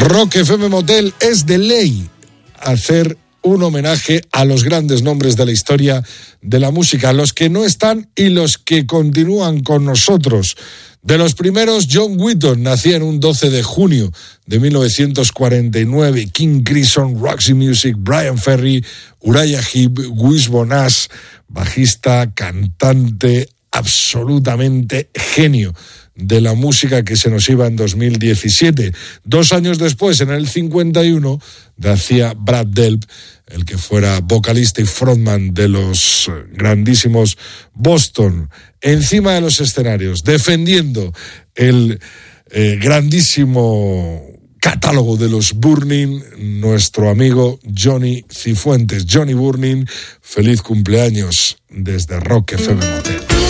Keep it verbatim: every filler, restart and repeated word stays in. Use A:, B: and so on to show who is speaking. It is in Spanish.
A: Rock F M Motel es de ley hacer un homenaje a los grandes nombres de la historia de la música, los que no están y los que continúan con nosotros. De los primeros, John Wetton nacía en un doce de junio de mil novecientos cuarenta y nueve. King Crimson, Roxy Music, Brian Ferry, Uriah Heep, Wishbone Ash, bajista, cantante, absolutamente genio de la música que se nos iba en dos mil diecisiete. Dos años después, en el cincuenta y uno, nacía Brad Delp, el que fuera vocalista y frontman de los grandísimos Boston, encima de los escenarios, defendiendo el eh, grandísimo catálogo de los Burning, nuestro amigo Johnny Cifuentes. Johnny Burning, feliz cumpleaños desde Rock F M Motel.